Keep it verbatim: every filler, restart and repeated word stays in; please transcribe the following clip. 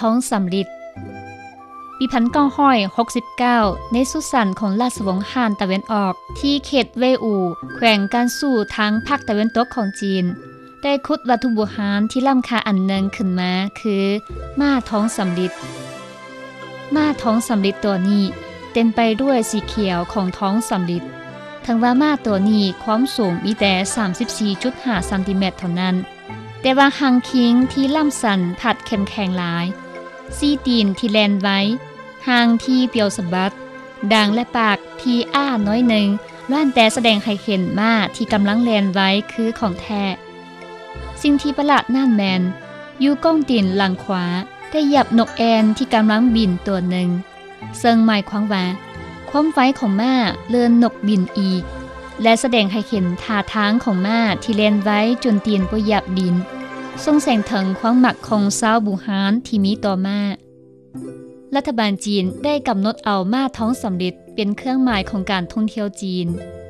ท้องสำริดปีพันเก้าร้อยหกสิบเก้าในสุสานของราชวงศ์ฮั่นตะวันออกที่เขตเวอูแขวงการสู่ทางภาคตะวันตกของจีนได้ขุดวัตถุโบราณที่ล้ำค่าอันหนึ่งขึ้นมาคือม้าท้องสำริดม้าท้องสำริดตัวนี้เต็มไปด้วยสีเขียวของท้องสำริดทั้งว่าม้าตัวนี้ความสูงมีแต่ สามสิบสี่จุดห้า ซนติเมตรเท่านั้นแต่ว่าหางคิงที่ล่ำสันผัดเข้มแข็งหลายซี่ตีนที่แลนไว้หางที่เปียวสะบัดดังและปากที่อ้าน้อยหนึ่งล้วนแต่แสดงให้เห็นม้าที่กำลังแลนไว้คือของแท้สิ่งที่ประหลาดนั่นแมนอยู่ก้องตีนหลังขวาได้เหยียบนกแอนที่กำลังบินตัวหนึ่งซึ่งหมายความว่าความไวของม้าเลื่อนนกบินอีกและแสดงให้เห็นท่าทางของม้าที่แล่นไว้จนตีนบ่เหยียบดินทรงแสดงถึงความหมักของชาวบูฮานที่มีต่อม้ารัฐบาลจีนได้กำหนดเอาม้าท้องสำริดเป็นเครื่องหมายของการท่องเที่ยวจีน